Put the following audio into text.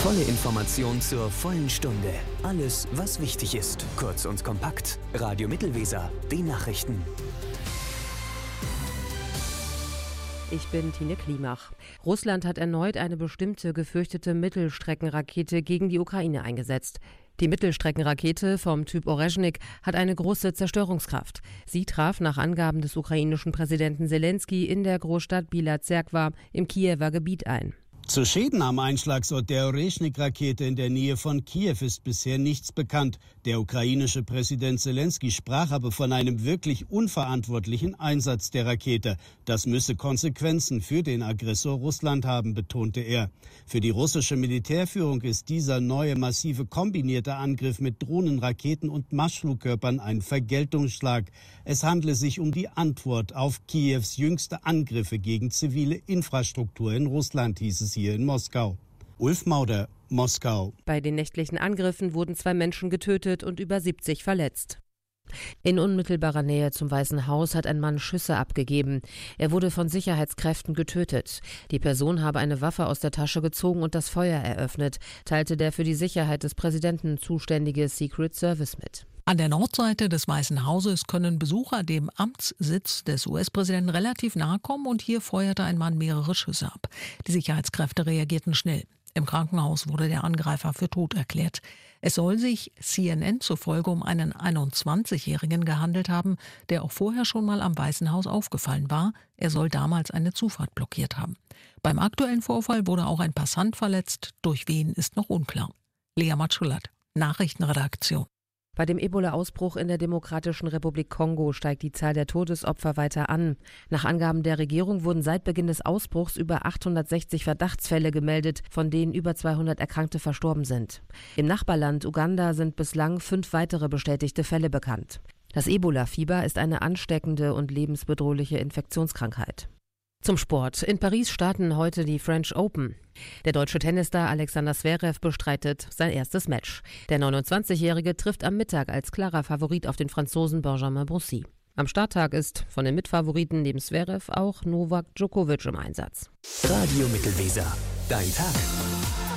Volle Information zur vollen Stunde. Alles, was wichtig ist. Kurz und kompakt. Radio Mittelweser. Die Nachrichten. Ich bin Tine Klimach. Russland hat erneut eine bestimmte gefürchtete Mittelstreckenrakete gegen die Ukraine eingesetzt. Die Mittelstreckenrakete vom Typ Orezhnik hat eine große Zerstörungskraft. Sie traf nach Angaben des ukrainischen Präsidenten Selenskyj in der Großstadt Bila Zerkwa im Kiewer Gebiet ein. Zu Schäden am Einschlagsort der Orezhnik-Rakete in der Nähe von Kiew ist bisher nichts bekannt. Der ukrainische Präsident Selenskyj sprach aber von einem wirklich unverantwortlichen Einsatz der Rakete. Das müsse Konsequenzen für den Aggressor Russland haben, betonte er. Für die russische Militärführung ist dieser neue massive kombinierte Angriff mit Drohnen, Raketen und Marschflugkörpern ein Vergeltungsschlag. Es handle sich um die Antwort auf Kiews jüngste Angriffe gegen zivile Infrastruktur in Russland, hieß es hier in Moskau. Ulf Mauder, Moskau. Bei den nächtlichen Angriffen wurden 2 Menschen getötet und über 70 verletzt. In unmittelbarer Nähe zum Weißen Haus hat ein Mann Schüsse abgegeben. Er wurde von Sicherheitskräften getötet. Die Person habe eine Waffe aus der Tasche gezogen und das Feuer eröffnet, teilte der für die Sicherheit des Präsidenten zuständige Secret Service mit. An der Nordseite des Weißen Hauses können Besucher dem Amtssitz des US-Präsidenten relativ nahe kommen und hier feuerte ein Mann mehrere Schüsse ab. Die Sicherheitskräfte reagierten schnell. Im Krankenhaus wurde der Angreifer für tot erklärt. Es soll sich CNN zufolge um einen 21-Jährigen gehandelt haben, der auch vorher schon mal am Weißen Haus aufgefallen war. Er soll damals eine Zufahrt blockiert haben. Beim aktuellen Vorfall wurde auch ein Passant verletzt. Durch wen ist noch unklar. Lea Matschulat, Nachrichtenredaktion. Bei dem Ebola-Ausbruch in der Demokratischen Republik Kongo steigt die Zahl der Todesopfer weiter an. Nach Angaben der Regierung wurden seit Beginn des Ausbruchs über 860 Verdachtsfälle gemeldet, von denen über 200 Erkrankte verstorben sind. Im Nachbarland Uganda sind bislang 5 weitere bestätigte Fälle bekannt. Das Ebola-Fieber ist eine ansteckende und lebensbedrohliche Infektionskrankheit. Zum Sport. In Paris starten heute die French Open. Der deutsche Tennisstar Alexander Zverev bestreitet sein erstes Match. Der 29-Jährige trifft am Mittag als klarer Favorit auf den Franzosen Benjamin Bonzi. Am Starttag ist von den Mitfavoriten neben Zverev auch Novak Djokovic im Einsatz. Radio Mittelweser. Dein Tag.